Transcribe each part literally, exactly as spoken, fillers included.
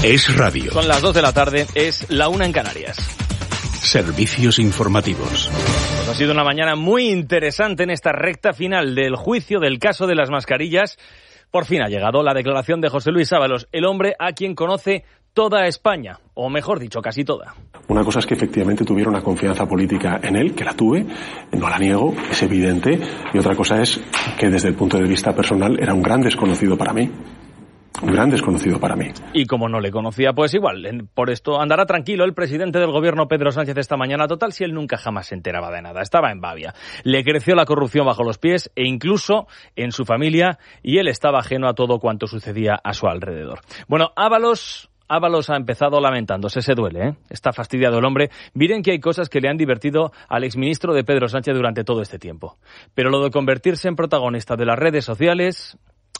Es radio. Son las dos de la tarde, es la una en Canarias. Servicios informativos. Pues ha sido una mañana muy interesante en esta recta final del juicio del caso de las mascarillas. Por fin ha llegado la declaración de José Luis Ábalos, el hombre a quien conoce toda España, o mejor dicho, casi toda. Una cosa es que efectivamente tuviera una confianza política en él, que la tuve, no la niego, es evidente, y otra cosa es que desde el punto de vista personal era un gran desconocido para mí. Un gran desconocido para mí. Y como no le conocía, pues igual, por esto andará tranquilo el presidente del gobierno, Pedro Sánchez, esta mañana. Total, si él nunca jamás se enteraba de nada, estaba en babia. Le creció la corrupción bajo los pies e incluso en su familia, y él estaba ajeno a todo cuanto sucedía a su alrededor. Bueno, Ábalos... Ábalos ha empezado lamentándose, se duele, ¿eh? Está fastidiado el hombre. Miren que hay cosas que le han divertido al exministro de Pedro Sánchez durante todo este tiempo. Pero lo de convertirse en protagonista de las redes sociales,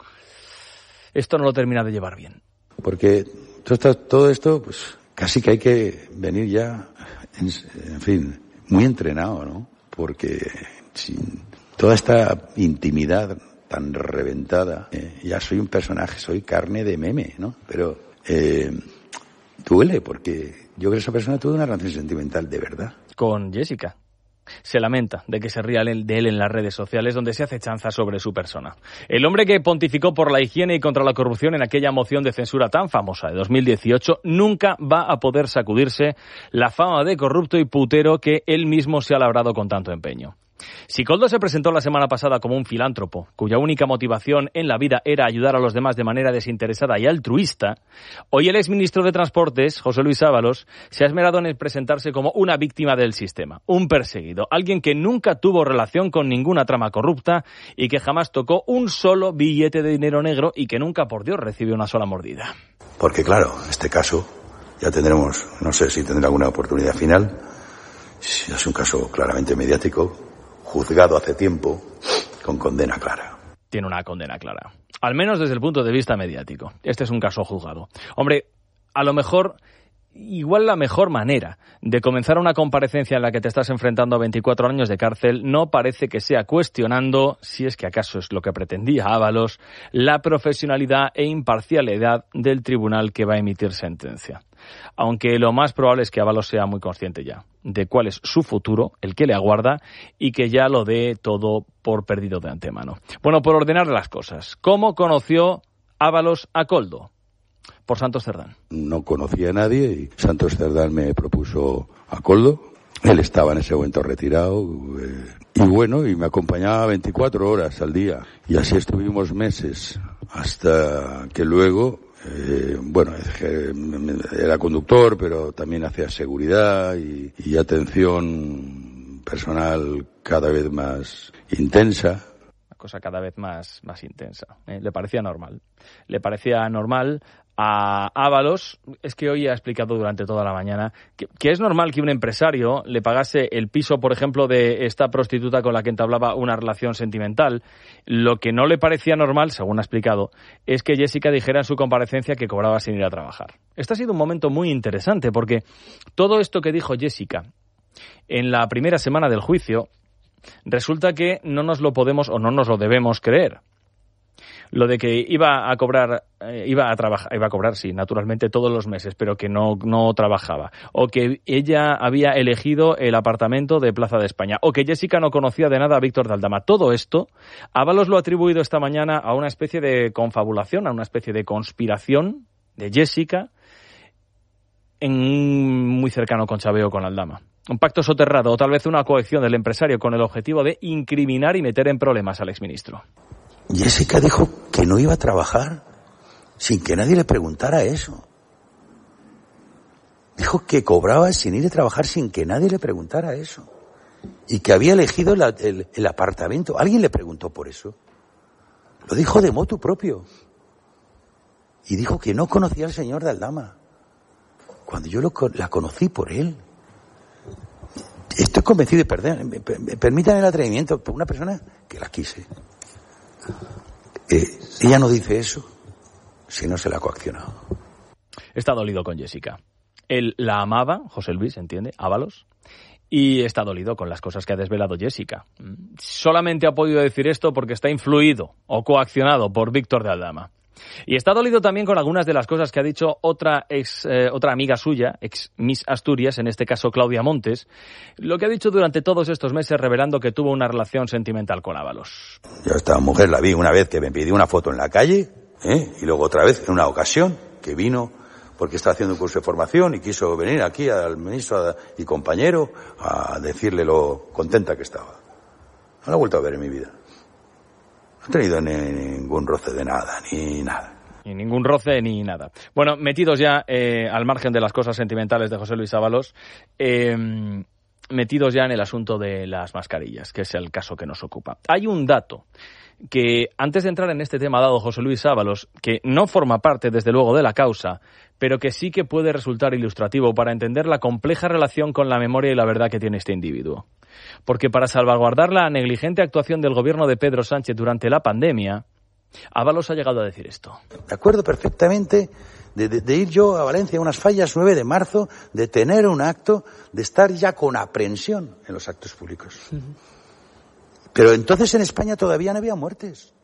esto no lo termina de llevar bien. Porque todo esto, pues casi que hay que venir ya, en, en fin, muy entrenado, ¿no? Porque sin toda esta intimidad tan reventada, eh, ya soy un personaje, soy carne de meme, ¿no? Pero... Eh, duele porque yo creo que esa persona tuvo una relación sentimental de verdad. Con Jessica. Se lamenta de que se ría de él en las redes sociales donde se hace chanza sobre su persona. El hombre que pontificó por la higiene y contra la corrupción en aquella moción de censura tan famosa de dos mil dieciocho nunca va a poder sacudirse la fama de corrupto y putero que él mismo se ha labrado con tanto empeño. Si Koldo se presentó la semana pasada como un filántropo, cuya única motivación en la vida era ayudar a los demás de manera desinteresada y altruista, hoy el exministro de Transportes, José Luis Ábalos, se ha esmerado en presentarse como una víctima del sistema, un perseguido, alguien que nunca tuvo relación con ninguna trama corrupta y que jamás tocó un solo billete de dinero negro y que nunca, por Dios, recibió una sola mordida. Porque claro, en este caso ya tendremos, no sé si tendrá alguna oportunidad final, si es un caso claramente mediático, juzgado hace tiempo, con condena clara. Tiene una condena clara. Al menos desde el punto de vista mediático. Este es un caso juzgado. Hombre, a lo mejor, igual la mejor manera de comenzar una comparecencia en la que te estás enfrentando a veinticuatro años de cárcel no parece que sea cuestionando, si es que acaso es lo que pretendía Ábalos, la profesionalidad e imparcialidad del tribunal que va a emitir sentencia. Aunque lo más probable es que Ábalos sea muy consciente ya de cuál es su futuro, el que le aguarda, y que ya lo dé todo por perdido de antemano. Bueno, por ordenar las cosas, ¿cómo conoció Ábalos a Koldo? Por Santos Cerdán. No conocía a nadie y Santos Cerdán me propuso a Koldo. Él estaba en ese momento retirado eh, y bueno, y me acompañaba veinticuatro horas al día. Y así estuvimos meses hasta que luego... Eh, bueno, era conductor, pero también hacía seguridad y, y atención personal cada vez más intensa. Una cosa cada vez más, más intensa. ¿eh? Le parecía normal. Le parecía normal a Ábalos, es que hoy ha explicado durante toda la mañana que, que es normal que un empresario le pagase el piso, por ejemplo, de esta prostituta con la que entablaba una relación sentimental. Lo que no le parecía normal, según ha explicado, es que Jessica dijera en su comparecencia que cobraba sin ir a trabajar. Este ha sido un momento muy interesante porque todo esto que dijo Jessica en la primera semana del juicio resulta que no nos lo podemos o no nos lo debemos creer. Lo de que iba a cobrar, eh, iba a trabajar, iba a cobrar, sí, naturalmente todos los meses, pero que no, no trabajaba. O que ella había elegido el apartamento de Plaza de España. O que Jessica no conocía de nada a Víctor de Aldama. Todo esto, Ábalos lo ha atribuido esta mañana a una especie de confabulación, a una especie de conspiración de Jessica en muy cercano conchabeo con Aldama. Un pacto soterrado o tal vez una coacción del empresario con el objetivo de incriminar y meter en problemas al exministro. Jessica dijo que no iba a trabajar sin que nadie le preguntara eso. Dijo que cobraba sin ir a trabajar sin que nadie le preguntara eso. Y que había elegido la, el, el apartamento. ¿Alguien le preguntó por eso? Lo dijo de motu propio. Y dijo que no conocía al señor de Aldama. Cuando yo lo, la conocí por él. Estoy convencido de perder. Permítanme el atrevimiento por una persona que la quise. Eh, ella no dice eso si no se la ha coaccionado. Está dolido con Jessica. Él la amaba, José Luis, ¿entiende? Ábalos. Y está dolido con las cosas que ha desvelado Jessica. Solamente ha podido decir esto porque está influido o coaccionado por Víctor de Aldama. Y está dolido también con algunas de las cosas que ha dicho otra ex, eh, otra amiga suya, ex Miss Asturias, en este caso Claudia Montes, lo que ha dicho durante todos estos meses revelando que tuvo una relación sentimental con Ábalos. Yo a esta mujer la vi una vez que me pidió una foto en la calle, ¿eh? Y luego otra vez en una ocasión que vino porque estaba haciendo un curso de formación y quiso venir aquí al ministro y compañero a decirle lo contenta que estaba. No la he vuelto a ver en mi vida. No he tenido ni, ningún roce de nada, ni nada. Ni ningún roce, ni nada. Bueno, metidos ya eh, al margen de las cosas sentimentales de José Luis Ábalos, eh, metidos ya en el asunto de las mascarillas, que es el caso que nos ocupa. Hay un dato que, antes de entrar en este tema, ha dado José Luis Ábalos, que no forma parte, desde luego, de la causa, pero que sí que puede resultar ilustrativo para entender la compleja relación con la memoria y la verdad que tiene este individuo. Porque para salvaguardar la negligente actuación del gobierno de Pedro Sánchez durante la pandemia, Ábalos ha llegado a decir esto. Me acuerdo perfectamente de, de, de ir yo a Valencia a unas fallas nueve de marzo, de tener un acto, de estar ya con aprensión en los actos públicos. Uh-huh. Pero entonces en España todavía no había muertes.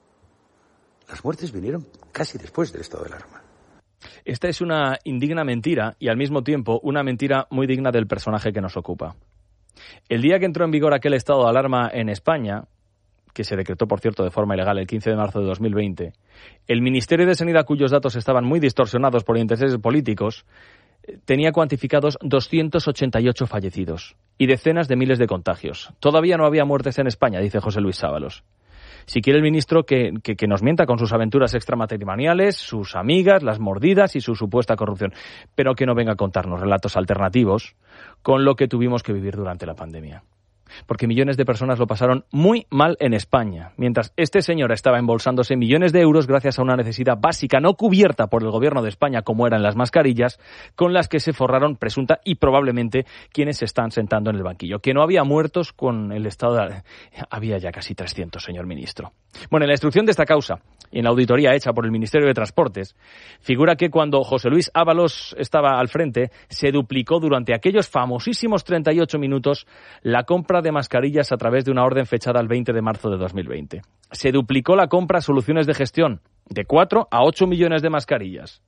Las muertes vinieron casi después del estado de alarma. Esta es una indigna mentira y al mismo tiempo una mentira muy digna del personaje que nos ocupa. El día que entró en vigor aquel estado de alarma en España, que se decretó, por cierto, de forma ilegal el quince de marzo de dos mil veinte, el Ministerio de Sanidad, cuyos datos estaban muy distorsionados por intereses políticos, tenía cuantificados doscientos ochenta y ocho fallecidos y decenas de miles de contagios. Todavía no había muertes en España, dice José Luis Ábalos. Si quiere el ministro que, que, que nos mienta con sus aventuras extramatrimoniales, sus amigas, las mordidas y su supuesta corrupción, pero que no venga a contarnos relatos alternativos con lo que tuvimos que vivir durante la pandemia. Porque millones de personas lo pasaron muy mal en España, mientras este señor estaba embolsándose millones de euros gracias a una necesidad básica no cubierta por el gobierno de España, como eran las mascarillas, con las que se forraron presunta y probablemente quienes se están sentando en el banquillo. Que no había muertos con el estado de... Había ya casi trescientos, señor ministro. Bueno, en la instrucción de esta causa y en la auditoría hecha por el Ministerio de Transportes, figura que cuando José Luis Ábalos estaba al frente, se duplicó durante aquellos famosísimos treinta y ocho minutos la compra de mascarillas a través de una orden fechada el veinte de marzo de dos mil veinte. Se duplicó la compra a Soluciones de Gestión, de cuatro a ocho millones de mascarillas.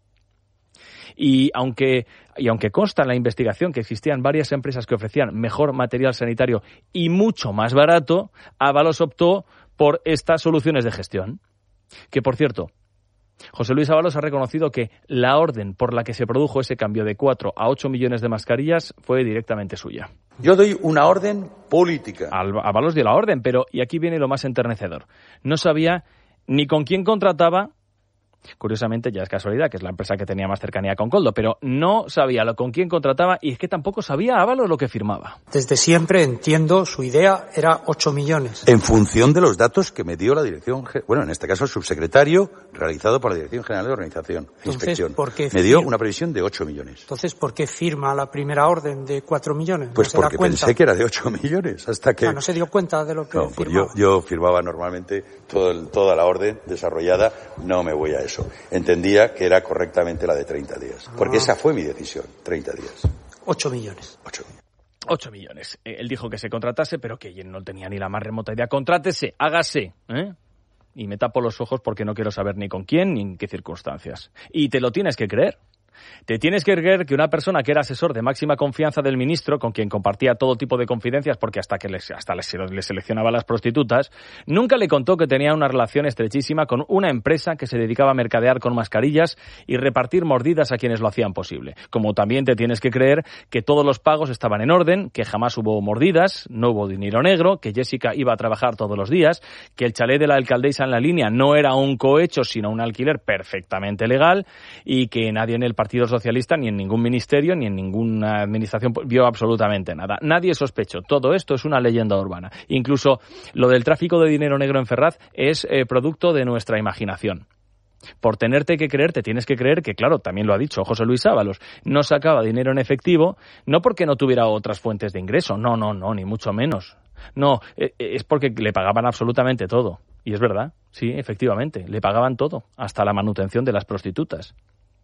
Y aunque, y aunque consta en la investigación que existían varias empresas que ofrecían mejor material sanitario y mucho más barato, Ábalos optó por estas Soluciones de Gestión. Que, por cierto, José Luis Ábalos ha reconocido que la orden por la que se produjo ese cambio de cuatro a ocho millones de mascarillas fue directamente suya. Yo doy una orden política. Ábalos dio la orden, pero, y aquí viene lo más enternecedor, no sabía ni con quién contrataba. Curiosamente, ya es casualidad, que es la empresa que tenía más cercanía con Koldo, pero no sabía lo con quién contrataba y es que tampoco sabía Ábalos lo que firmaba. Desde siempre entiendo, su idea era ocho millones. En función de los datos que me dio la dirección, bueno, en este caso el subsecretario, realizado por la Dirección General de Organización e Inspección. ¿Por qué me dio una previsión de ocho millones. Entonces, ¿por qué firma la primera orden de cuatro millones? ¿No pues se porque da cuenta? Pensé que era de ocho millones, hasta que... No, no se dio cuenta de lo que no, pues firmaba. Yo, yo firmaba normalmente todo el, toda la orden desarrollada, no me voy a eso. Entendí que era correctamente la de treinta días. Porque ah. esa fue mi decisión, treinta días. ocho millones. ocho. ocho millones. Él dijo que se contratase, pero que él no tenía ni la más remota idea. Contrátese, hágase, ¿eh? Y me tapo los ojos porque no quiero saber ni con quién ni en qué circunstancias. Y te lo tienes que creer. Te tienes que creer que una persona que era asesor de máxima confianza del ministro, con quien compartía todo tipo de confidencias, porque hasta que les, hasta les, les seleccionaba a las prostitutas, nunca le contó que tenía una relación estrechísima con una empresa que se dedicaba a mercadear con mascarillas y repartir mordidas a quienes lo hacían posible. Como también te tienes que creer que todos los pagos estaban en orden, que jamás hubo mordidas, no hubo dinero negro, que Jessica iba a trabajar todos los días, que el chalet de la alcaldesa en la línea no era un cohecho, sino un alquiler perfectamente legal y que nadie en el Partido Socialista, ni en ningún ministerio, ni en ninguna administración vio absolutamente nada. Nadie sospechó. Todo esto es una leyenda urbana. Incluso lo del tráfico de dinero negro en Ferraz es eh, producto de nuestra imaginación. Por tenerte que creer, te tienes que creer que, claro, también lo ha dicho José Luis Ábalos, no sacaba dinero en efectivo, no porque no tuviera otras fuentes de ingreso, no, no, no, ni mucho menos. No, eh, es porque le pagaban absolutamente todo. Y es verdad, sí, efectivamente, le pagaban todo, hasta la manutención de las prostitutas.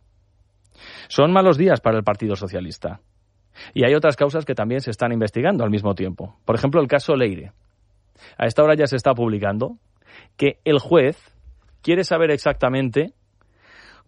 Son malos días para el Partido Socialista. Y hay otras causas que también se están investigando al mismo tiempo. Por ejemplo, el caso Leire. A esta hora ya se está publicando que el juez quiere saber exactamente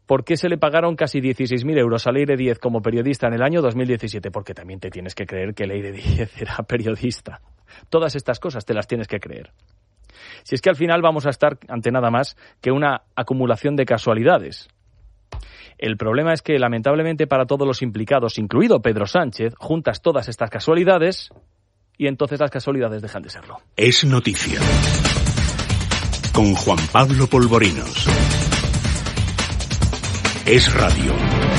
¿Por qué se le pagaron casi dieciséis mil euros a Leire Díez como periodista en el año dos mil diecisiete? Porque también te tienes que creer que Leire Díez era periodista. Todas estas cosas te las tienes que creer. Si es que al final vamos a estar ante nada más que una acumulación de casualidades. El problema es que, lamentablemente para todos los implicados, incluido Pedro Sánchez, juntas todas estas casualidades y entonces las casualidades dejan de serlo. Es noticia. Con Juan Pablo Polvorinos. Es radio.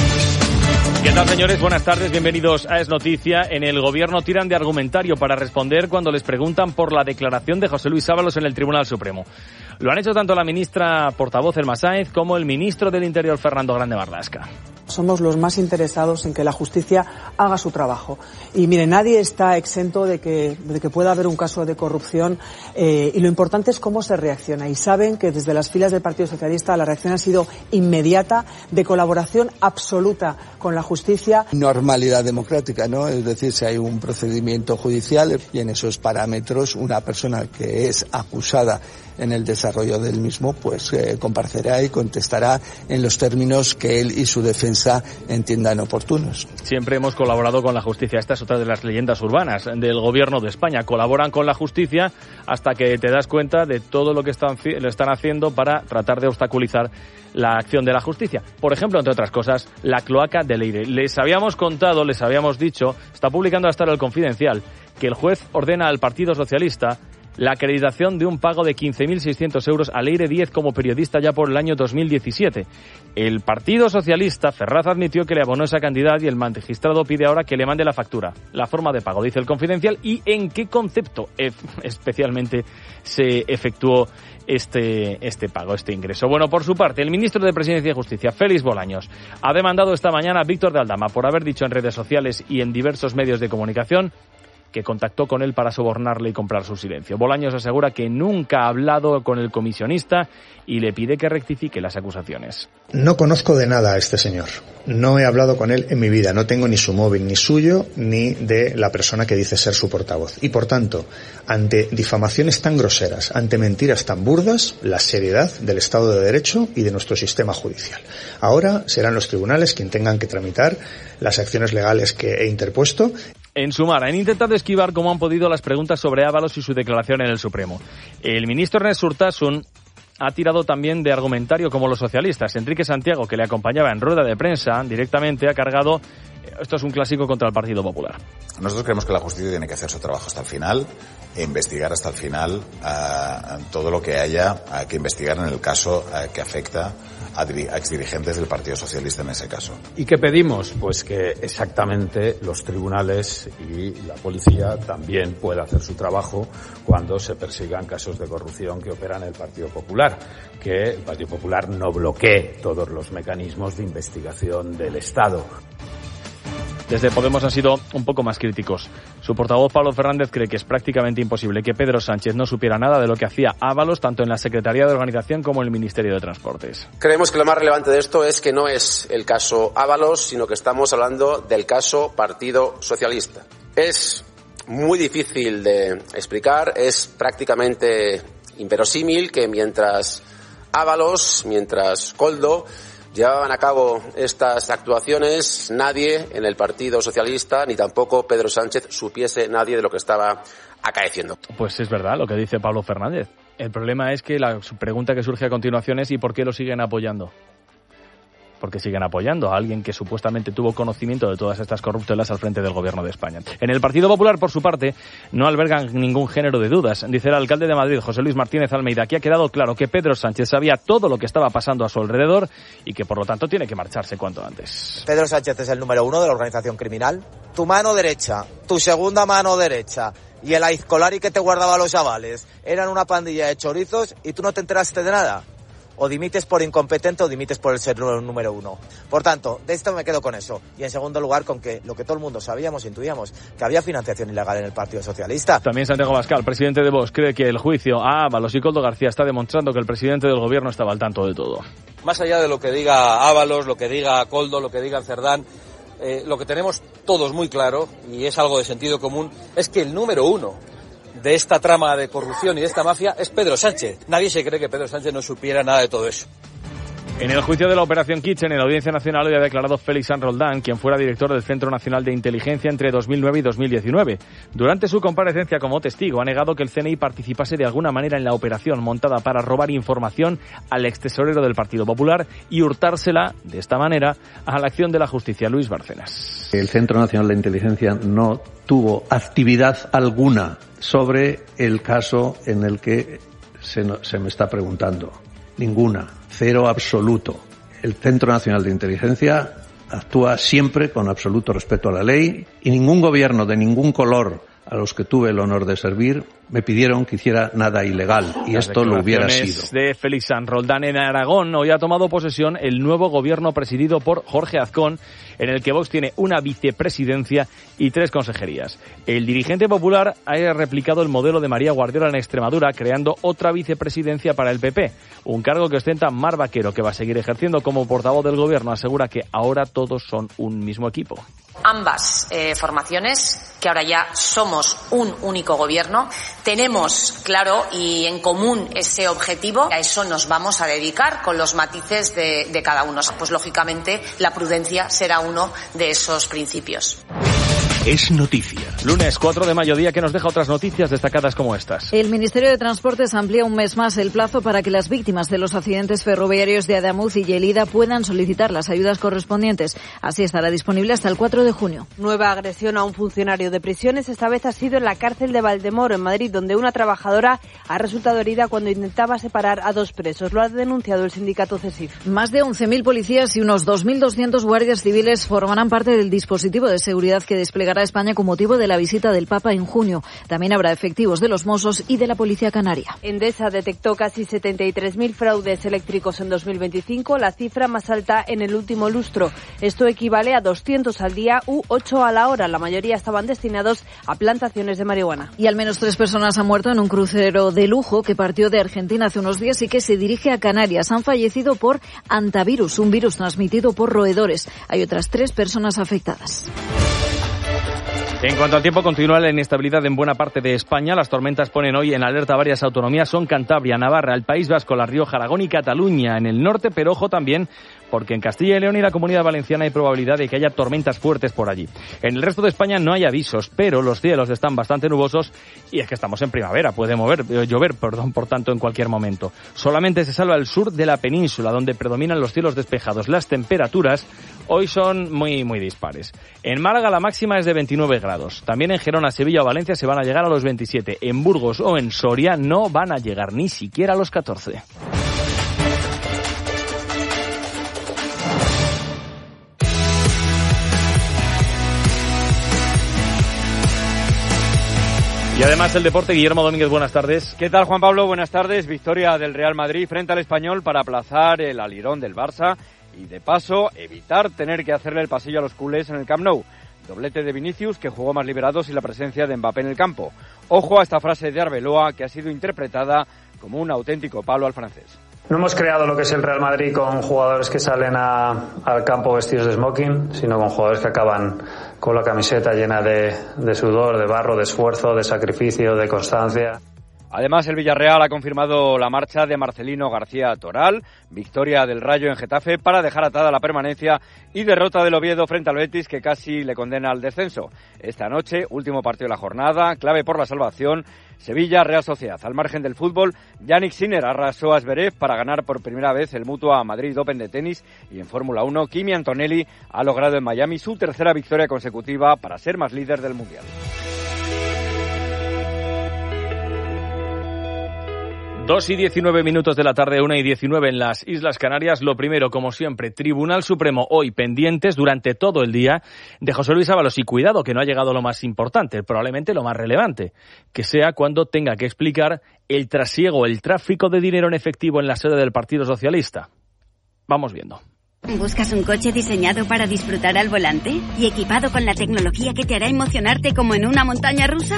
¿Qué tal, señores? Buenas tardes, bienvenidos a Es Noticia. En el Gobierno tiran de argumentario para responder cuando les preguntan por la declaración de José Luis Ábalos en el Tribunal Supremo. Lo han hecho tanto la ministra portavoz Elma Sáenz como el ministro del Interior Fernando Grande Marlaska. Somos los más interesados en que la justicia haga su trabajo. Y mire, nadie está exento de que, de que pueda haber un caso de corrupción eh, y lo importante es cómo se reacciona. Y saben que desde las filas del Partido Socialista la reacción ha sido inmediata, de colaboración absoluta con la justicia. Normalidad democrática, ¿no? Es decir, si hay un procedimiento judicial y en esos parámetros una persona que es acusada en el desarrollo del mismo, pues eh, comparecerá y contestará en los términos que él y su defensa entiendan oportunos. Siempre hemos colaborado con la justicia. Esta es otra de las leyendas urbanas del Gobierno de España. Colaboran con la justicia hasta que te das cuenta de todo lo que están, lo están haciendo para tratar de obstaculizar la acción de la justicia. Por ejemplo, entre otras cosas, la cloaca de Leire. Les habíamos contado, les habíamos dicho, está publicando hasta ahora el Confidencial, que el juez ordena al Partido Socialista la acreditación de un pago de quince mil seiscientos euros a Leire Díez como periodista ya por el año dos mil diecisiete. El Partido Socialista, Ferraz, admitió que le abonó esa cantidad y el magistrado pide ahora que le mande la factura, la forma de pago, dice el Confidencial, y en qué concepto e- especialmente se efectuó este, este pago, este ingreso. Bueno, por su parte, el ministro de Presidencia y Justicia, Félix Bolaños, ha demandado esta mañana a Víctor de Aldama por haber dicho en redes sociales y en diversos medios de comunicación que contactó con él para sobornarle y comprar su silencio. Bolaños asegura que nunca ha hablado con el comisionista y le pide que rectifique las acusaciones. No conozco de nada a este señor. No he hablado con él en mi vida. No tengo ni su móvil, ni suyo, ni de la persona que dice ser su portavoz. Y por tanto, ante difamaciones tan groseras, ante mentiras tan burdas, la seriedad del Estado de Derecho y de nuestro sistema judicial. Ahora serán los tribunales quienes tengan que tramitar las acciones legales que he interpuesto. En Sumar, han intentado esquivar como han podido las preguntas sobre Ábalos y su declaración en el Supremo. El ministro Ernest Urtasun ha tirado también de argumentario como los socialistas. Enrique Santiago, que le acompañaba en rueda de prensa, directamente ha cargado, esto es un clásico, contra el Partido Popular. Nosotros creemos que la justicia tiene que hacer su trabajo hasta el final e investigar hasta el final uh, todo lo que haya uh, que investigar en el caso uh, que afecta a, diri- a exdirigentes del Partido Socialista en ese caso. ¿Y qué pedimos? Pues que exactamente los tribunales y la policía también puedan hacer su trabajo cuando se persigan casos de corrupción que operan el Partido Popular, que el Partido Popular no bloquee todos los mecanismos de investigación del Estado. Desde Podemos han sido un poco más críticos. Su portavoz, Pablo Fernández, cree que es prácticamente imposible que Pedro Sánchez no supiera nada de lo que hacía Ábalos, tanto en la Secretaría de Organización como en el Ministerio de Transportes. Creemos que lo más relevante de esto es que no es el caso Ábalos, sino que estamos hablando del caso Partido Socialista. Es muy difícil de explicar, es prácticamente inverosímil que mientras Ábalos, mientras Koldo llevaban a cabo estas actuaciones, nadie en el Partido Socialista, ni tampoco Pedro Sánchez, supiese nadie de lo que estaba acaeciendo. Pues es verdad lo que dice Pablo Fernández. El problema es que la pregunta que surge a continuación es ¿y por qué lo siguen apoyando? Porque siguen apoyando a alguien que supuestamente tuvo conocimiento de todas estas corruptelas al frente del Gobierno de España. En el Partido Popular, por su parte, no albergan ningún género de dudas. Dice el alcalde de Madrid, José Luis Martínez Almeida, que ha quedado claro que Pedro Sánchez sabía todo lo que estaba pasando a su alrededor y que, por lo tanto, tiene que marcharse cuanto antes. Pedro Sánchez es el número uno de la organización criminal. Tu mano derecha, tu segunda mano derecha y el aizcolari que te guardaba los chavales eran una pandilla de chorizos y tú no te enteraste de nada. O dimites por incompetente o dimites por el ser número uno. Por tanto, de esto me quedo con eso. Y en segundo lugar, con que lo que todo el mundo sabíamos, intuíamos, que había financiación ilegal en el Partido Socialista. También Santiago Abascal, presidente de Vox, cree que el juicio a Ábalos y Koldo García está demostrando que el presidente del Gobierno estaba al tanto de todo. Más allá de lo que diga Ábalos, lo que diga Koldo, lo que diga Cerdán, eh, lo que tenemos todos muy claro, y es algo de sentido común, es que el número uno de esta trama de corrupción y de esta mafia es Pedro Sánchez. Nadie se cree que Pedro Sánchez no supiera nada de todo eso. En el juicio de la Operación Kitchen, en la Audiencia Nacional, hoy ha declarado Félix San Roldán, quien fuera director del Centro Nacional de Inteligencia entre dos mil nueve y dos mil diecinueve. Durante su comparecencia como testigo, ha negado que el C N I participase de alguna manera en la operación montada para robar información al extesorero del Partido Popular y hurtársela, de esta manera, a la acción de la justicia. Luis Bárcenas. El Centro Nacional de Inteligencia no tuvo actividad alguna sobre el caso en el que se, no, se me está preguntando. Ninguna. Cero absoluto. El Centro Nacional de Inteligencia actúa siempre con absoluto respeto a la ley y ningún gobierno de ningún color a los que tuve el honor de servir me pidieron que hiciera nada ilegal y Las esto lo hubiera sido. De Félix San Roldán. En Aragón hoy ha tomado posesión el nuevo gobierno presidido por Jorge Azcón, en el que Vox tiene una vicepresidencia y tres consejerías. El dirigente popular ha replicado el modelo de María Guardiola en Extremadura, creando otra vicepresidencia para el P P, un cargo que ostenta Mar Vaquero, que va a seguir ejerciendo como portavoz del gobierno. Asegura que ahora todos son un mismo equipo. Ambas eh, formaciones, que ahora ya somos un único gobierno, tenemos claro y en común ese objetivo. A eso nos vamos a dedicar con los matices de, de cada uno. Pues lógicamente la prudencia será uno de esos principios. Es noticia. Lunes cuatro de mayo, día que nos deja otras noticias destacadas como estas. El Ministerio de Transportes amplía un mes más el plazo para que las víctimas de los accidentes ferroviarios de Ademuz y Llelida puedan solicitar las ayudas correspondientes. Así estará disponible hasta el cuatro de junio. Nueva agresión a un funcionario de prisiones. Esta vez ha sido en la cárcel de Valdemoro, en Madrid, donde una trabajadora ha resultado herida cuando intentaba separar a dos presos. Lo ha denunciado el sindicato CESIF. Más de once mil policías y unos dos mil doscientos guardias civiles formarán parte del dispositivo de seguridad que desplegará a España con motivo de la visita del Papa en junio. También habrá efectivos de los Mossos y de la Policía Canaria. Endesa detectó casi setenta y tres mil fraudes eléctricos en dos mil veinticinco, la cifra más alta en el último lustro. Esto equivale a doscientos al día u ocho a la hora. La mayoría estaban destinados a plantaciones de marihuana. Y al menos tres personas han muerto en un crucero de lujo que partió de Argentina hace unos días y que se dirige a Canarias. Han fallecido por hantavirus, un virus transmitido por roedores. Hay otras tres personas afectadas. En cuanto al tiempo, continúa la inestabilidad en buena parte de España. Las tormentas ponen hoy en alerta varias autonomías. Son Cantabria, Navarra, el País Vasco, La Rioja, Aragón y Cataluña en el norte, pero ojo también porque en Castilla y León y la Comunidad Valenciana hay probabilidad de que haya tormentas fuertes por allí. En el resto de España no hay avisos, pero los cielos están bastante nubosos y es que estamos en primavera. Puede mover, llover, perdón, por tanto, en cualquier momento. Solamente se salva el sur de la península, donde predominan los cielos despejados. Las temperaturas hoy son muy, muy dispares. En Málaga la máxima es de veintinueve grados. También en Gerona, Sevilla o Valencia se van a llegar a los veintisiete. En Burgos o en Soria no van a llegar ni siquiera a los catorce. Y además el deporte, Guillermo Domínguez, buenas tardes. ¿Qué tal, Juan Pablo? Buenas tardes. Victoria del Real Madrid frente al Español para aplazar el alirón del Barça y, de paso, evitar tener que hacerle el pasillo a los culés en el Camp Nou. Doblete de Vinicius, que jugó más liberado sin la presencia de Mbappé en el campo. Ojo a esta frase de Arbeloa, que ha sido interpretada como un auténtico palo al francés. No hemos creado lo que es el Real Madrid con jugadores que salen a, al campo vestidos de smoking, sino con jugadores que acaban con la camiseta llena de, de sudor, de barro, de esfuerzo, de sacrificio, de constancia. Además, el Villarreal ha confirmado la marcha de Marcelino García Toral, victoria del Rayo en Getafe para dejar atada la permanencia y derrota del Oviedo frente al Betis, que casi le condena al descenso. Esta noche, último partido de la jornada, clave por la salvación, Sevilla-Real Sociedad. Al margen del fútbol, Yannick Sinner arrasó a Zverev para ganar por primera vez el Mutua Madrid Open de tenis, y en Fórmula uno, Kimi Antonelli ha logrado en Miami su tercera victoria consecutiva para ser más líder del Mundial. Dos y diecinueve minutos de la tarde, una y diecinueve en las Islas Canarias. Lo primero, como siempre, Tribunal Supremo hoy pendientes durante todo el día de José Luis Ábalos. Y cuidado, que no ha llegado lo más importante, probablemente lo más relevante, que sea cuando tenga que explicar el trasiego, el tráfico de dinero en efectivo en la sede del Partido Socialista. Vamos viendo. ¿Buscas un coche diseñado para disfrutar al volante y equipado con la tecnología que te hará emocionarte como en una montaña rusa?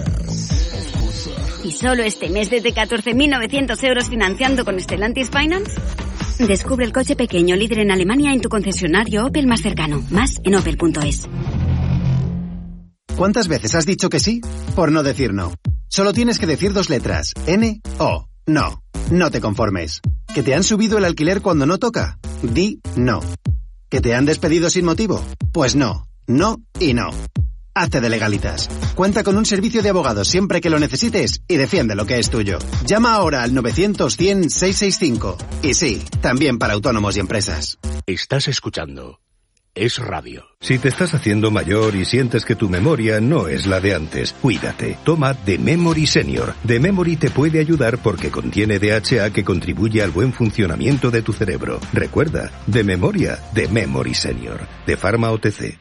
¿Y solo este mes desde catorce mil novecientos euros financiando con Stellantis Finance? Descubre el coche pequeño líder en Alemania en tu concesionario Opel más cercano. Más en opel punto es. ¿Cuántas veces has dicho que sí por no decir no? Solo tienes que decir dos letras. N, O. No. No te conformes. ¿Que te han subido el alquiler cuando no toca? Di no. ¿Que te han despedido sin motivo? Pues no, no y no. Hazte de Legalitas. Cuenta con un servicio de abogados siempre que lo necesites y defiende lo que es tuyo. Llama ahora al novecientos cien seiscientos sesenta y cinco. Y sí, también para autónomos y empresas. Estás escuchando Es Radio. Si te estás haciendo mayor y sientes que tu memoria no es la de antes, cuídate. Toma The Memory Senior. The Memory te puede ayudar porque contiene D H A que contribuye al buen funcionamiento de tu cerebro. Recuerda, de memoria, The Memory Senior. De Pharma O T C.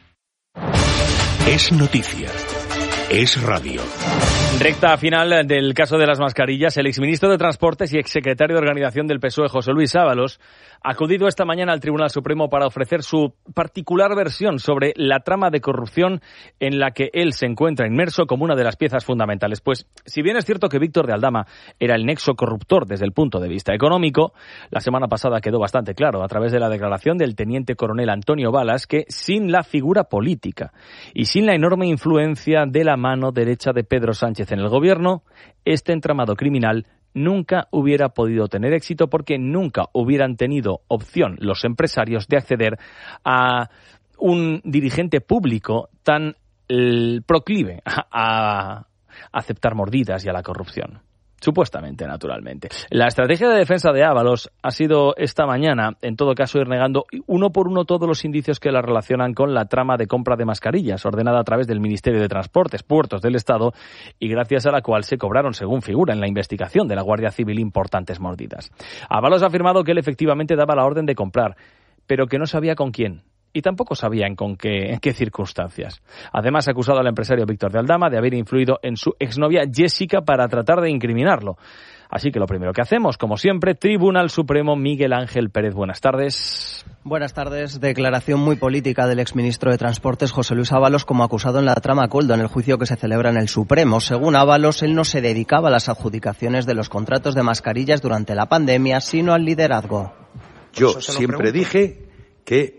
Es noticia. Es Radio. Recta final del caso de las mascarillas. El exministro de Transportes y exsecretario de Organización del P S O E, José Luis Ábalos, ha acudido esta mañana al Tribunal Supremo para ofrecer su particular versión sobre la trama de corrupción en la que él se encuentra inmerso como una de las piezas fundamentales. Pues, si bien es cierto que Víctor de Aldama era el nexo corruptor desde el punto de vista económico, la semana pasada quedó bastante claro a través de la declaración del teniente coronel Antonio Balas que sin la figura política y sin la enorme influencia de la mano derecha de Pedro Sánchez en el gobierno, este entramado criminal nunca hubiera podido tener éxito porque nunca hubieran tenido opción los empresarios de acceder a un dirigente público tan eh, proclive a, a aceptar mordidas y a la corrupción. Supuestamente, naturalmente. La estrategia de defensa de Ábalos ha sido esta mañana, en todo caso, ir negando uno por uno todos los indicios que la relacionan con la trama de compra de mascarillas, ordenada a través del Ministerio de Transportes, Puertos del Estado, y gracias a la cual se cobraron, según figura en la investigación de la Guardia Civil, importantes mordidas. Ábalos ha afirmado que él efectivamente daba la orden de comprar, pero que no sabía con quién. Y tampoco sabían con qué, en qué circunstancias. Además, ha acusado al empresario Víctor de Aldama de haber influido en su exnovia Jessica para tratar de incriminarlo. Así que lo primero que hacemos, como siempre, Tribunal Supremo, Miguel Ángel Pérez. Buenas tardes. Buenas tardes. Declaración muy política del exministro de Transportes, José Luis Ábalos, como acusado en la trama Coldo, en el juicio que se celebra en el Supremo. Según Ábalos, él no se dedicaba a las adjudicaciones de los contratos de mascarillas durante la pandemia, sino al liderazgo. Yo siempre dije que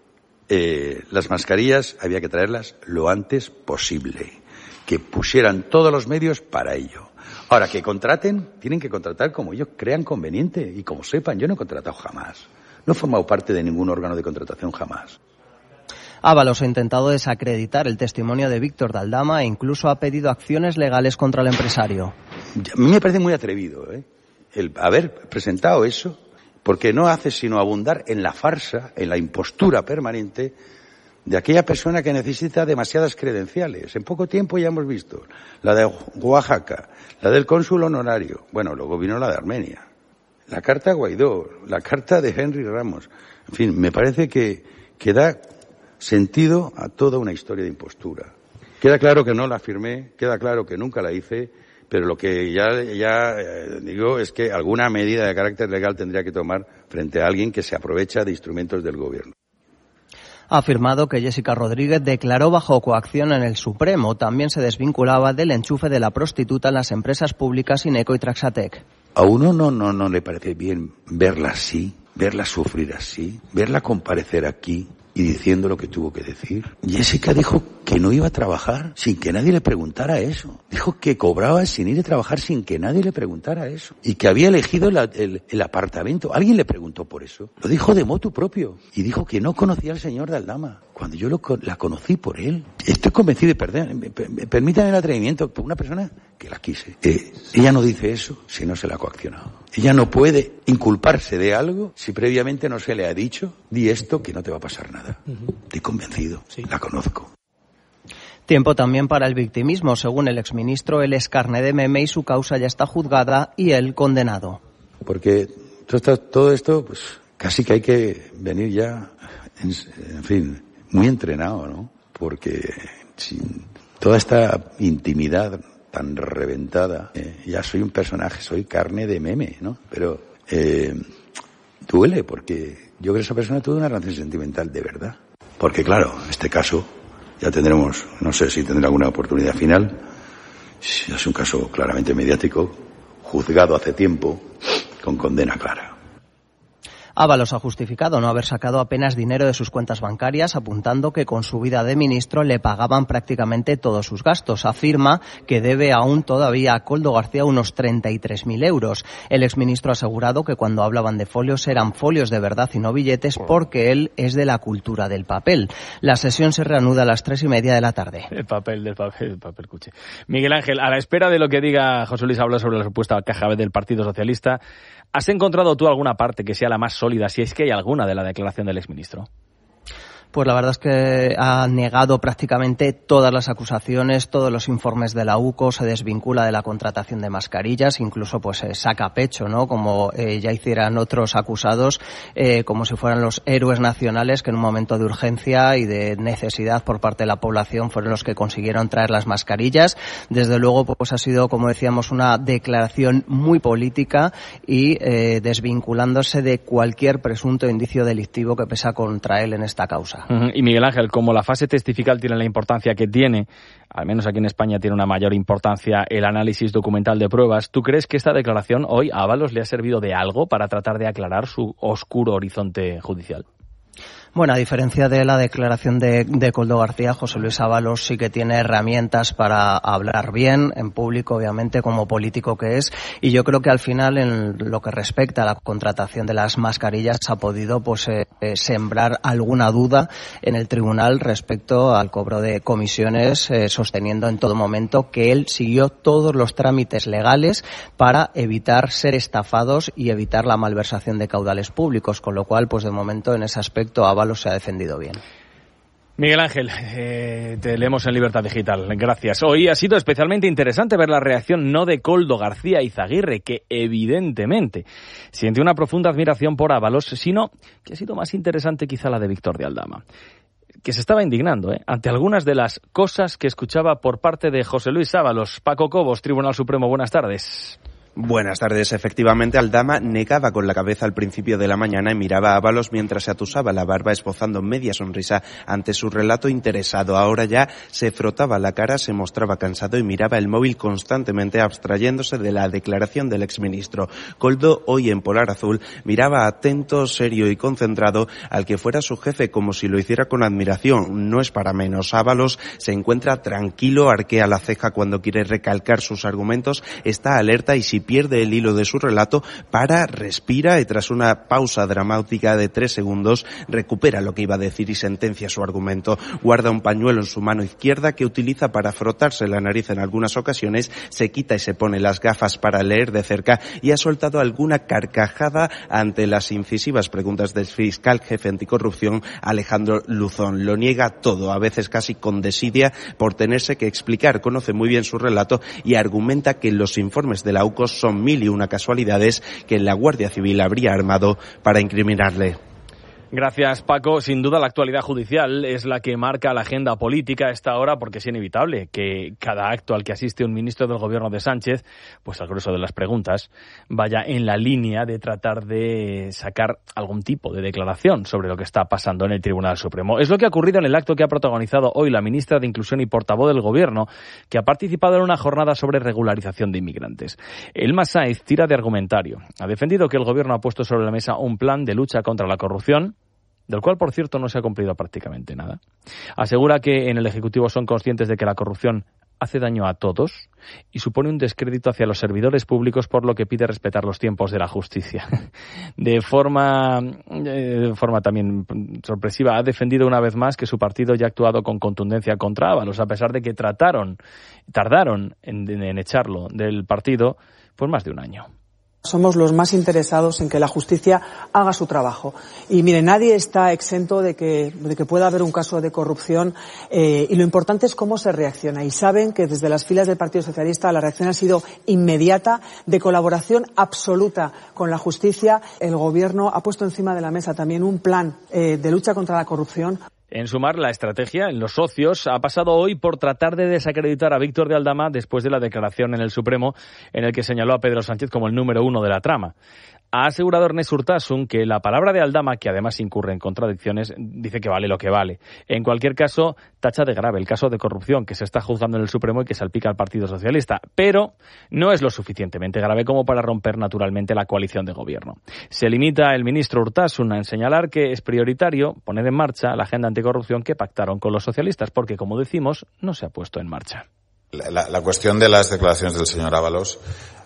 Eh, las mascarillas había que traerlas lo antes posible, que pusieran todos los medios para ello. Ahora, que contraten, tienen que contratar como ellos crean conveniente y como sepan. Yo no he contratado jamás, no he formado parte de ningún órgano de contratación jamás. Ábalos ha intentado desacreditar el testimonio de Víctor de Aldama e incluso ha pedido acciones legales contra el empresario. A mí me parece muy atrevido, ¿eh? el haber presentado eso, porque no hace sino abundar en la farsa, en la impostura permanente de aquella persona que necesita demasiadas credenciales. En poco tiempo ya hemos visto la de Oaxaca, la del cónsul honorario, bueno, luego vino la de Armenia, la carta a Guaidó, la carta de Henry Ramos. En fin, me parece que, que da sentido a toda una historia de impostura. Queda claro que no la firmé, queda claro que nunca la hice, pero lo que ya, ya eh, digo es que alguna medida de carácter legal tendría que tomar frente a alguien que se aprovecha de instrumentos del gobierno. Ha afirmado que Jessica Rodríguez declaró bajo coacción en el Supremo. También se desvinculaba del enchufe de la prostituta en las empresas públicas Ineco y Traxatec. A uno no, no, no le parece bien verla así, verla sufrir así, verla comparecer aquí y diciendo lo que tuvo que decir. Jessica dijo que no iba a trabajar sin que nadie le preguntara eso. Dijo que cobraba sin ir a trabajar sin que nadie le preguntara eso. Y que había elegido la, el, el apartamento. Alguien le preguntó por eso. Lo dijo de motu propio. Y dijo que no conocía al señor de Aldama. Cuando yo lo, la conocí por él. Estoy convencido, y perdón, permítanme el atrevimiento, por una persona que la quise. Eh, ella no dice eso si no se la ha coaccionado. Ella no puede inculparse de algo si previamente no se le ha dicho, di esto que no te va a pasar nada. Uh-huh. Estoy convencido, sí. La conozco. Tiempo también para el victimismo. Según el exministro, él es carne de meme y su causa ya está juzgada y él condenado. Porque todo esto, todo esto pues casi que hay que venir ya, en, en fin, muy entrenado, ¿no? Porque sin toda esta intimidad tan reventada, eh, ya soy un personaje, soy carne de meme, ¿no? Pero eh, duele porque yo creo que esa persona tuvo una relación sentimental de verdad. Porque claro, en este caso ya tendremos, no sé si tendrá alguna oportunidad final, es un caso claramente mediático, juzgado hace tiempo, con condena clara. Ábalos ha justificado no haber sacado apenas dinero de sus cuentas bancarias, apuntando que con su vida de ministro le pagaban prácticamente todos sus gastos. Afirma que debe aún todavía a Koldo García unos treinta y tres mil euros. El exministro ha asegurado que cuando hablaban de folios eran folios de verdad y no billetes, porque él es de la cultura del papel. La sesión se reanuda a las tres y media de la tarde. El papel, del papel, el papel cuche. Miguel Ángel, a la espera de lo que diga José Luis Ábalos sobre la supuesta caja B del Partido Socialista, ¿has encontrado tú alguna parte que sea la más sólida, si es que hay alguna, de la declaración del exministro? Pues la verdad es que ha negado prácticamente todas las acusaciones, todos los informes de la U C O, se desvincula de la contratación de mascarillas, incluso pues eh, saca pecho, ¿no? Como eh, ya hicieran otros acusados, eh, como si fueran los héroes nacionales que en un momento de urgencia y de necesidad por parte de la población fueron los que consiguieron traer las mascarillas. Desde luego, pues ha sido, como decíamos, una declaración muy política y eh, desvinculándose de cualquier presunto indicio delictivo que pesa contra él en esta causa. Y Miguel Ángel, como la fase testifical tiene la importancia que tiene, al menos aquí en España tiene una mayor importancia el análisis documental de pruebas, ¿tú crees que esta declaración hoy a Ábalos le ha servido de algo para tratar de aclarar su oscuro horizonte judicial? Bueno, a diferencia de la declaración de, de Koldo García, José Luis Ábalos sí que tiene herramientas para hablar bien, en público, obviamente, como político que es, y yo creo que al final, en lo que respecta a la contratación de las mascarillas, ha podido pues eh, eh, sembrar alguna duda en el tribunal respecto al cobro de comisiones, eh, sosteniendo en todo momento que él siguió todos los trámites legales para evitar ser estafados y evitar la malversación de caudales públicos, con lo cual, pues de momento, en ese aspecto, Ábalos se ha defendido bien. Miguel Ángel, eh, te leemos en Libertad Digital. Gracias. Hoy ha sido especialmente interesante ver la reacción no de Koldo García Izaguirre, que evidentemente siente una profunda admiración por Ábalos, sino que ha sido más interesante quizá la de Víctor de Aldama, que se estaba indignando ¿eh? ante algunas de las cosas que escuchaba por parte de José Luis Ábalos. Paco Cobos, Tribunal Supremo, buenas tardes. Buenas tardes. Efectivamente, Aldama negaba con la cabeza al principio de la mañana y miraba a Ábalos mientras se atusaba la barba, esbozando media sonrisa ante su relato interesado. Ahora ya se frotaba la cara, se mostraba cansado y miraba el móvil constantemente, abstrayéndose de la declaración del exministro. Koldo, hoy en Polar Azul, miraba atento, serio y concentrado al que fuera su jefe, como si lo hiciera con admiración. No es para menos. Ábalos se encuentra tranquilo, arquea la ceja cuando quiere recalcar sus argumentos, está alerta y si pierde el hilo de su relato, para, respira y tras una pausa dramática de tres segundos recupera lo que iba a decir y sentencia su argumento. Guarda un pañuelo en su mano izquierda que utiliza para frotarse la nariz en algunas ocasiones, se quita y se pone las gafas para leer de cerca y ha soltado alguna carcajada ante las incisivas preguntas del fiscal jefe anticorrupción Alejandro Luzón. Lo niega todo, a veces casi con desidia por tenerse que explicar. Conoce muy bien su relato y argumenta que los informes de la U C O son mil y una casualidades que la Guardia Civil habría armado para incriminarle. Gracias, Paco. Sin duda la actualidad judicial es la que marca la agenda política a esta hora, porque es inevitable que cada acto al que asiste un ministro del gobierno de Sánchez, pues al grueso de las preguntas, vaya en la línea de tratar de sacar algún tipo de declaración sobre lo que está pasando en el Tribunal Supremo. Es lo que ha ocurrido en el acto que ha protagonizado hoy la ministra de Inclusión y portavoz del gobierno, que ha participado en una jornada sobre regularización de inmigrantes. Elma Sáenz tira de argumentario. Ha defendido que el gobierno ha puesto sobre la mesa un plan de lucha contra la corrupción, del cual, por cierto, no se ha cumplido prácticamente nada. Asegura que en el Ejecutivo son conscientes de que la corrupción hace daño a todos y supone un descrédito hacia los servidores públicos, por lo que pide respetar los tiempos de la justicia. De forma, de forma también sorpresiva, ha defendido una vez más que su partido ya ha actuado con contundencia contra Ábalos, a pesar de que trataron, tardaron en, en echarlo del partido por más de un año. Somos los más interesados en que la justicia haga su trabajo. Y mire, nadie está exento de que, de que pueda haber un caso de corrupción eh, y lo importante es cómo se reacciona. Y saben que desde las filas del Partido Socialista la reacción ha sido inmediata, de colaboración absoluta con la justicia. El Gobierno ha puesto encima de la mesa también un plan eh, de lucha contra la corrupción. En sumar, la estrategia en los socios ha pasado hoy por tratar de desacreditar a Víctor de Aldama después de la declaración en el Supremo en el que señaló a Pedro Sánchez como el número uno de la trama. Ha asegurado Ernest Urtasun que la palabra de Aldama, que además incurre en contradicciones, dice que vale lo que vale. En cualquier caso, tacha de grave el caso de corrupción que se está juzgando en el Supremo y que salpica al Partido Socialista, pero no es lo suficientemente grave como para romper naturalmente la coalición de gobierno. Se limita el ministro Urtasun a señalar que es prioritario poner en marcha la agenda anticorrupción que pactaron con los socialistas, porque, como decimos, no se ha puesto en marcha. La, la, la cuestión de las declaraciones del señor Ábalos,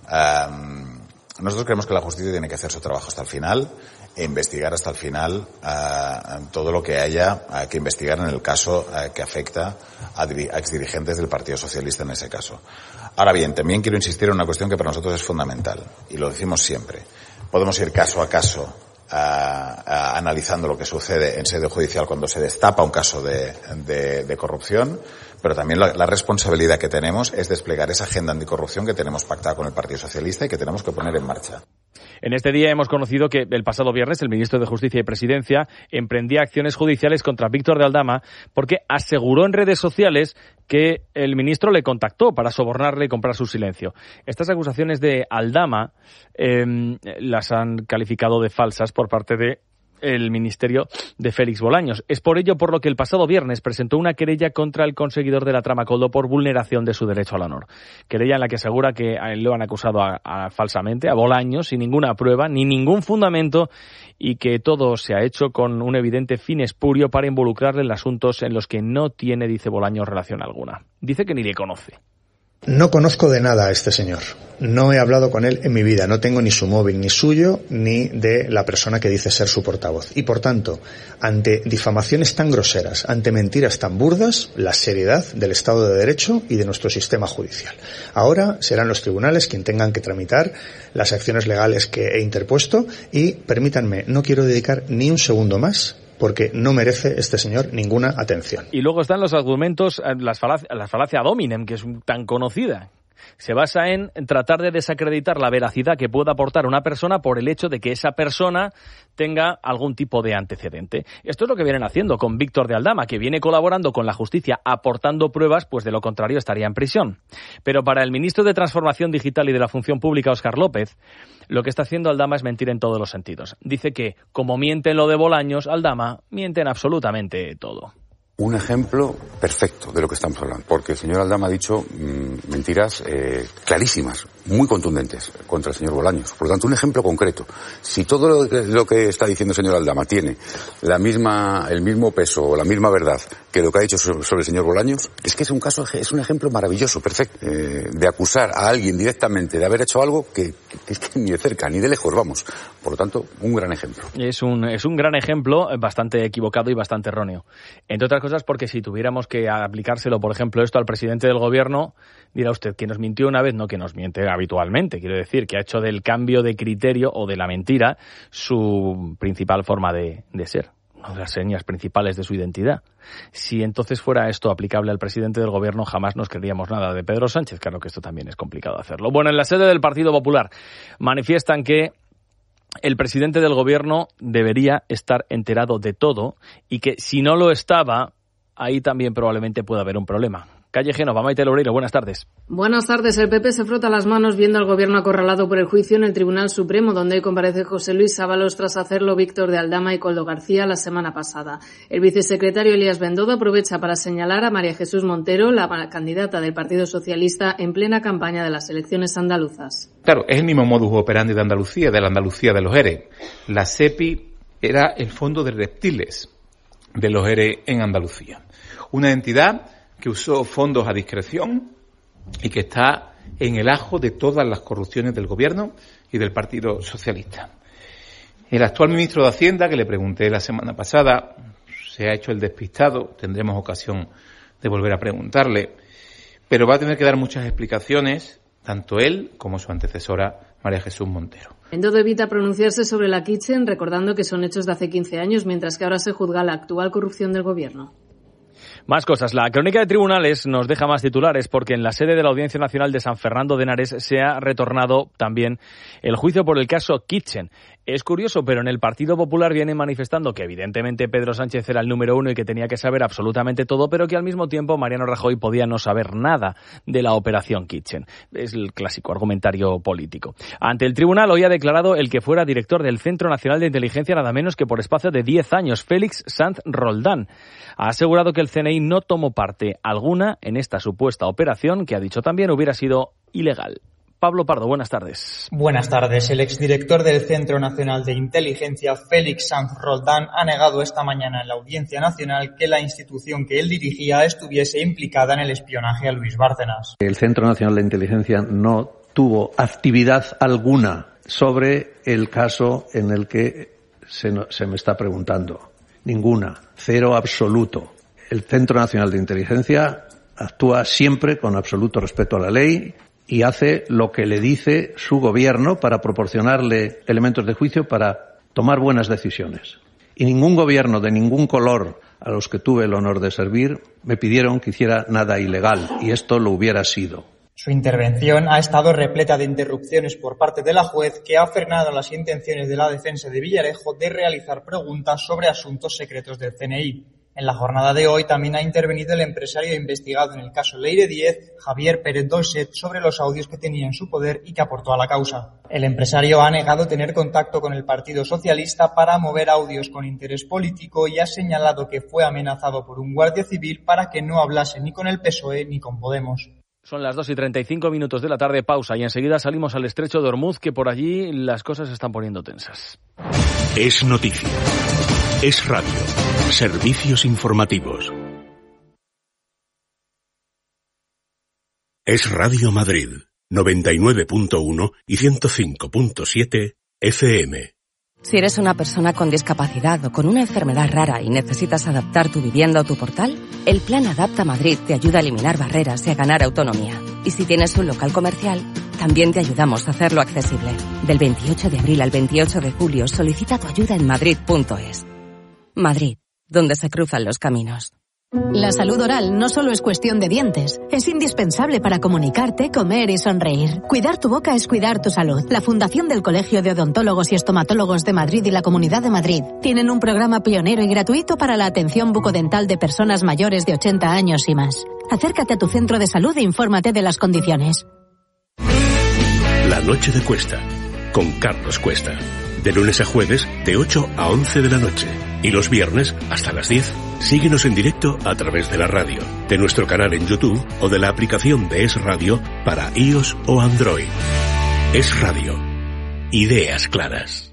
um, nosotros creemos que la justicia tiene que hacer su trabajo hasta el final e investigar hasta el final uh, todo lo que haya uh, que investigar en el caso uh, que afecta a, a exdirigentes del Partido Socialista en ese caso. Ahora bien, también quiero insistir en una cuestión que para nosotros es fundamental, y lo decimos siempre. Podemos ir caso a caso Uh, uh, analizando lo que sucede en sede judicial cuando se destapa un caso de, de, de corrupción, pero también la, la responsabilidad que tenemos es desplegar esa agenda anticorrupción que tenemos pactada con el Partido Socialista y que tenemos que poner en marcha. En este día hemos conocido que el pasado viernes el ministro de Justicia y Presidencia emprendía acciones judiciales contra Víctor de Aldama porque aseguró en redes sociales que el ministro le contactó para sobornarle y comprar su silencio. Estas acusaciones de Aldama eh, las han calificado de falsas por parte de el ministerio de Félix Bolaños. Es por ello por lo que el pasado viernes presentó una querella contra el conseguidor de la trama Coldo por vulneración de su derecho al honor. Querella en la que asegura que a él lo han acusado a, a, falsamente, a Bolaños, sin ninguna prueba ni ningún fundamento, y que todo se ha hecho con un evidente fin espurio para involucrarle en asuntos en los que no tiene, dice Bolaños, relación alguna. Dice que ni le conoce. No conozco de nada a este señor. No he hablado con él en mi vida. No tengo ni su móvil, ni suyo, ni de la persona que dice ser su portavoz. Y, por tanto, ante difamaciones tan groseras, ante mentiras tan burdas, la seriedad del Estado de Derecho y de nuestro sistema judicial. Ahora serán los tribunales quienes tengan que tramitar las acciones legales que he interpuesto y, permítanme, no quiero dedicar ni un segundo más porque no merece este señor ninguna atención. Y luego están los argumentos, las falacia, la falacia ad hominem, que es tan conocida. Se basa en tratar de desacreditar la veracidad que pueda aportar una persona por el hecho de que esa persona tenga algún tipo de antecedente. Esto es lo que vienen haciendo con Víctor de Aldama, que viene colaborando con la justicia aportando pruebas, pues de lo contrario estaría en prisión. Pero para el ministro de Transformación Digital y de la Función Pública, Óscar López, lo que está haciendo Aldama es mentir en todos los sentidos. Dice que, como miente en lo de Bolaños, Aldama miente en absolutamente todo. Un ejemplo perfecto de lo que estamos hablando, porque el señor Aldama ha dicho mmm, mentiras eh, clarísimas, muy contundentes contra el señor Bolaños. Por lo tanto, un ejemplo concreto. Si todo lo que, lo que está diciendo el señor Aldama tiene la misma, el mismo peso o la misma verdad que lo que ha dicho sobre, sobre el señor Bolaños, es que es un caso, es un ejemplo maravilloso, perfecto, eh, de acusar a alguien directamente de haber hecho algo que, que es que ni de cerca, ni de lejos, vamos. Por lo tanto, un gran ejemplo. Es un, es un gran ejemplo, bastante equivocado y bastante erróneo. Entre otras cosas, porque si tuviéramos que aplicárselo, por ejemplo, esto al presidente del gobierno, dirá usted que nos mintió una vez, no que nos miente habitualmente. Quiero decir, que ha hecho del cambio de criterio o de la mentira su principal forma de, de ser, una de las señas principales de su identidad. Si entonces fuera esto aplicable al presidente del gobierno, jamás nos creeríamos nada de Pedro Sánchez. Claro que esto también es complicado hacerlo. Bueno, en la sede del Partido Popular manifiestan que el presidente del gobierno debería estar enterado de todo y que si no lo estaba, ahí también probablemente pueda haber un problema. Calle Génova, Maite Loureiro, buenas tardes. Buenas tardes. El P P se frota las manos viendo al gobierno acorralado por el juicio en el Tribunal Supremo, donde hoy comparece José Luis Ábalos tras hacerlo Víctor de Aldama y Koldo García la semana pasada. El vicesecretario Elías Bendodo aprovecha para señalar a María Jesús Montero, la candidata del Partido Socialista, en plena campaña de las elecciones andaluzas. Claro, es el mismo modus operandi de Andalucía, de la Andalucía de los E R E. La SEPI era el fondo de reptiles de los E R E en Andalucía. Una entidad que usó fondos a discreción y que está en el ajo de todas las corrupciones del gobierno y del Partido Socialista. El actual ministro de Hacienda, que le pregunté la semana pasada, se ha hecho el despistado, tendremos ocasión de volver a preguntarle, pero va a tener que dar muchas explicaciones, tanto él como su antecesora, María Jesús Montero. Bendodo evita pronunciarse sobre la Kitchen, recordando que son hechos de hace quince años, mientras que ahora se juzga la actual corrupción del gobierno. Más cosas. La crónica de tribunales nos deja más titulares porque en la sede de la Audiencia Nacional de San Fernando de Henares se ha retornado también el juicio por el caso Kitchen. Es curioso, pero en el Partido Popular vienen manifestando que evidentemente Pedro Sánchez era el número uno y que tenía que saber absolutamente todo, pero que al mismo tiempo Mariano Rajoy podía no saber nada de la operación Kitchen. Es el clásico argumentario político. Ante el tribunal hoy ha declarado el que fuera director del Centro Nacional de Inteligencia nada menos que por espacio de diez años, Félix Sanz Roldán. Ha asegurado que el C N I no tomó parte alguna en esta supuesta operación que ha dicho también hubiera sido ilegal. Pablo Pardo, buenas tardes. Buenas tardes. El exdirector del Centro Nacional de Inteligencia, Félix Sanz Roldán, ha negado esta mañana en la Audiencia Nacional que la institución que él dirigía estuviese implicada en el espionaje a Luis Bárcenas. El Centro Nacional de Inteligencia no tuvo actividad alguna sobre el caso en el que se, no, se me está preguntando. Ninguna. Cero absoluto. El Centro Nacional de Inteligencia actúa siempre con absoluto respeto a la ley y hace lo que le dice su gobierno para proporcionarle elementos de juicio para tomar buenas decisiones. Y ningún gobierno de ningún color a los que tuve el honor de servir me pidieron que hiciera nada ilegal, y esto lo hubiera sido. Su intervención ha estado repleta de interrupciones por parte de la juez, que ha frenado las intenciones de la defensa de Villarejo de realizar preguntas sobre asuntos secretos del C N I. En la jornada de hoy también ha intervenido el empresario investigado en el caso Leire Díez, Javier Pérez Dolcet, sobre los audios que tenía en su poder y que aportó a la causa. El empresario ha negado tener contacto con el Partido Socialista para mover audios con interés político y ha señalado que fue amenazado por un guardia civil para que no hablase ni con el P S O E ni con Podemos. Son las dos y treinta y cinco minutos de la tarde, pausa, y enseguida salimos al estrecho de Ormuz, que por allí las cosas se están poniendo tensas. Es noticia. Es radio. Servicios informativos. Es Radio Madrid, noventa y nueve punto uno y ciento cinco punto siete F M. Si eres una persona con discapacidad o con una enfermedad rara y necesitas adaptar tu vivienda o tu portal, el Plan Adapta Madrid te ayuda a eliminar barreras y a ganar autonomía. Y si tienes un local comercial, también te ayudamos a hacerlo accesible. Del veintiocho de abril al veintiocho de julio, solicita tu ayuda en madrid punto es. Madrid, donde se cruzan los caminos. La salud oral no solo es cuestión de dientes, es indispensable para comunicarte, comer y sonreír. Cuidar tu boca es cuidar tu salud. La Fundación del Colegio de Odontólogos y Estomatólogos de Madrid y la Comunidad de Madrid tienen un programa pionero y gratuito para la atención bucodental de personas mayores de ochenta años y más. Acércate a tu centro de salud e infórmate de las condiciones. La noche de Cuesta, con Carlos Cuesta. De lunes a jueves, de ocho a once de la noche. Y los viernes, hasta las diez. Síguenos en directo a través de la radio, de nuestro canal en YouTube o de la aplicación de Es Radio para iOS o Android. Es Radio. Ideas claras.